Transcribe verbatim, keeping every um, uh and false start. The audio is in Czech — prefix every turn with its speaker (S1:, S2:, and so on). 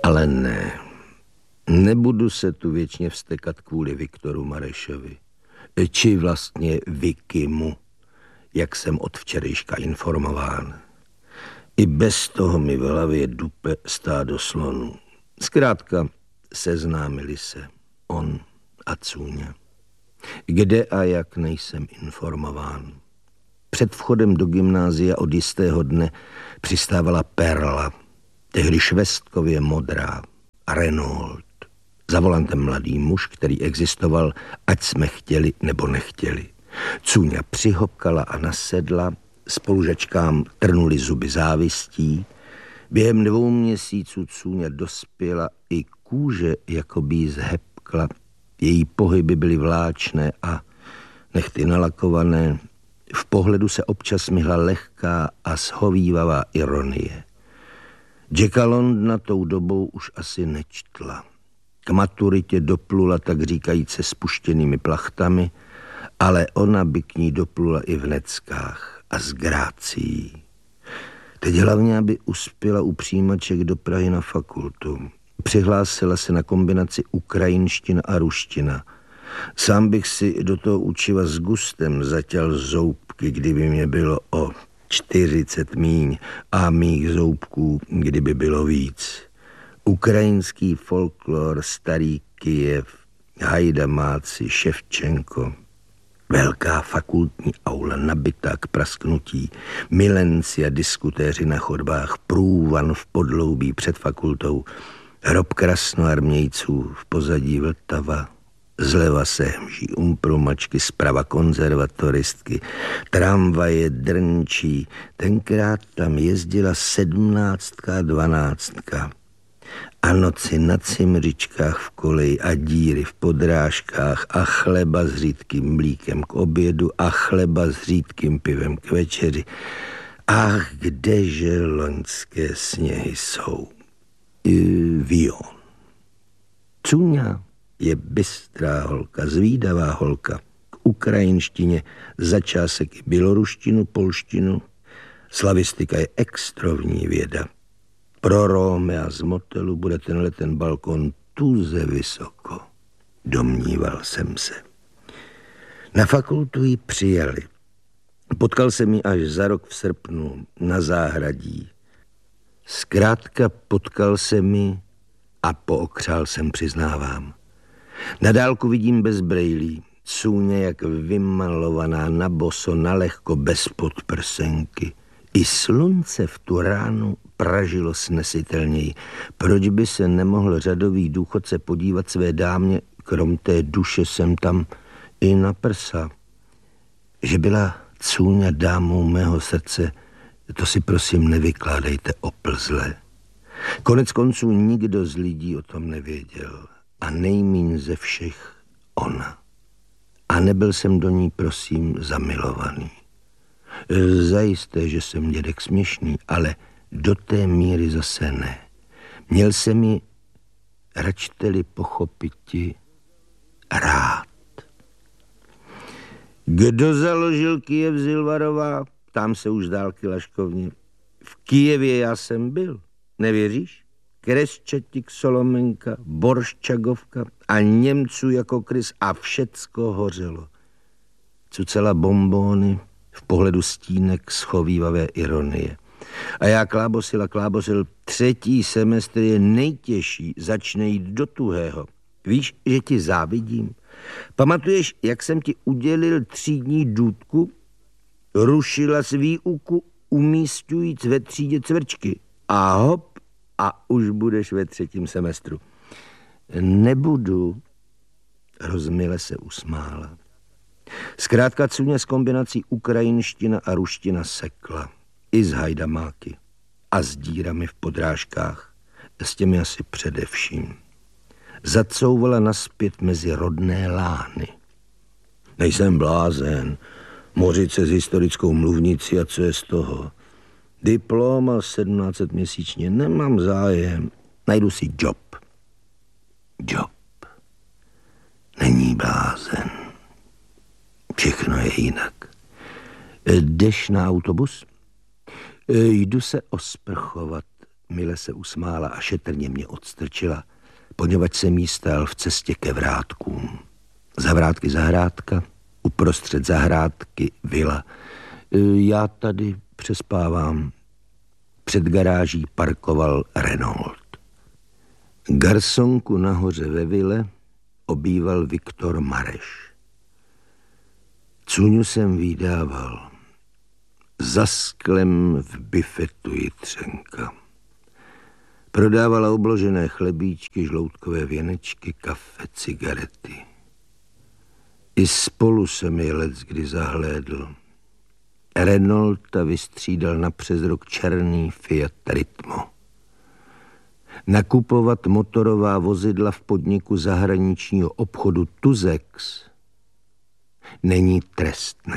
S1: Ale ne, nebudu se tu věčně vztekat kvůli Viktoru Marešovi. Či vlastně Vikimu, jak jsem od včerejška informován. I bez toho mi v hlavě dupe stádo slonů. Zkrátka seznámili se on a Cůňa. Kde a jak nejsem informován. Před vchodem do gymnázia od jistého dne přistávala Perla, tehdy švestkově modrá, Renault. Za volantem mladý muž, který existoval, ať jsme chtěli nebo nechtěli. Cůňa přihopkala a nasedla, spolužačkám trnuli zuby závistí. Během dvou měsíců Cůňa dospěla, i kůže jakoby zhepkla. Její pohyby byly vláčné a nehty nalakované. V pohledu se občas myhla lehká a shovívavá ironie. Jacka Londona tou dobou už asi nečtla. K maturitě doplula tak říkajíce spuštěnými plachtami, ale ona by k ní doplula i v neckách a s grácií. Teď hlavně, aby uspěla u přijímaček do Prahy na fakultu. Přihlásila se na kombinaci ukrajinština a ruština. Sám bych si do toho učiva s gustem zatěl zoubky, kdyby mě bylo o čtyřicet míň a mých zoubků, kdyby bylo víc. Ukrajinský folklor, starý Kyjev, Hajdamáci, Ševčenko. Velká fakultní aula nabitá k prasknutí, milenci a diskutéři na chodbách, průvan v podloubí před fakultou, hrob krasnoarmějců v pozadí Vltava, zleva se hemží umpromačky, zprava konzervatoristky, tramvaje drnčí, tenkrát tam jezdila sedmnáctka a dvanáctka. A noci na cimřičkách v koleji a díry v podrážkách a chleba s řídkým mlíkem k obědu a chleba s řídkým pivem k večeři. Ach, kdeže loňské sněhy jsou. Vion. Cůňa je bystrá holka, zvídavá holka. K ukrajinštině začásek i běloruštinu, polštinu. Slavistika je extrovní věda. Pro Rómea z motelu bude tenhle ten balkon tuze vysoko. Domníval jsem se. Na fakultu ji přijali. Potkal jsem ji až za rok v srpnu na záhradí. Zkrátka potkal jsem ji a pookřál jsem, přiznávám. Na dálku vidím bez brejlí. Cůně jak vymalovaná na boso, na lehko, bez podprsenky. I slunce v tu ránu pražilo snesitelněji. Proč by se nemohl řadový důchodce podívat své dámě, krom té duše jsem tam i na prsa. Že byla Cůňa dámou mého srdce, to si prosím nevykládejte oplzle. Konec konců nikdo z lidí o tom nevěděl. A nejmíň ze všech ona. A nebyl jsem do ní, prosím, zamilovaný. Zajisté, že jsem dědek směšný, ale do té míry zase ne. Měl jsem ji, račte-li pochopiti, rád. Kdo založil Kyjev, Zilvarová? Tam se už dálky laškovně. V Kyjevě já jsem byl, nevěříš? Kresčetik, Solomenka, Borščagovka a Němců jako krys a všecko hořelo. Cucela bombóny, v pohledu stínek schovývavé ironie. A já klábosil a klábosil, třetí semestr je nejtěžší, začne jít do tuhého. Víš, že ti závidím? Pamatuješ, jak jsem ti udělil třídní důdku? Rušila s výuku, umísťujíc ve třídě cvrčky. A hop, a už budeš ve třetím semestru. Nebudu, rozmile se usmála. Zkrátka Cůňa s kombinací ukrajinština a ruština sekla. I s hajdamáky. A s dírami v podrážkách. S těmi asi především. Zacouvala naspět mezi rodné lány. Nejsem blázen. Mořit se s historickou mluvnicí a co je z toho? Diplom a sedmnáct set měsíčně. Nemám zájem. Najdu si job. Job. Není blázen. Všechno je jinak. Jdeš na autobus? Jdu se osprchovat. Mile se usmála a šetrně mě odstrčila, poněvadž jsem jí stál v cestě ke vrátkům. Za vrátky zahrádka, uprostřed zahrádky vila. Já tady přespávám. Před garáží parkoval Renault. Garsonku nahoře ve vile obýval Viktor Mareš. Cuňu jsem vydával. Za sklem v bifetu Jitřenka. Prodávala obložené chlebíčky, žloutkové věnečky, kafe, cigarety. I spolu jsem je leckdy zahlédl. Renaulta vystřídal na přezrok černý Fiat Ritmo. Nakupovat motorová vozidla v podniku zahraničního obchodu Tuzex není trestné.